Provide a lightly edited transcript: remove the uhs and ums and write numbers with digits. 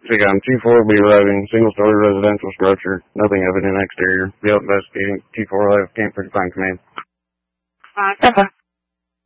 T4 will be arriving. Single-story residential structure. Nothing evident exterior. Be out investigating. T4 will have camp for command. Okay.